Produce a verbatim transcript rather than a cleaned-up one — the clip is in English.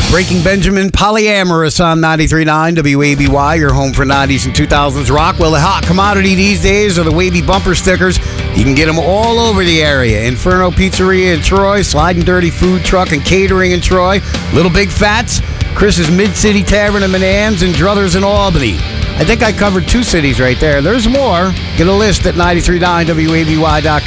Breaking Benjamin, Polyamorous on ninety-three point nine W A B Y, your home for nineties and two thousands rock. Well, the hot commodity these days are the wavy bumper stickers. You can get them all over the area. Inferno Pizzeria in Troy, Sliding Dirty Food Truck and Catering in Troy, Little Big Fats, Chris's Mid-City Tavern in Manans, and Druthers in Albany. I think I covered two cities right there. There's more. Get a list at ninety-three point nine W A B Y dot com.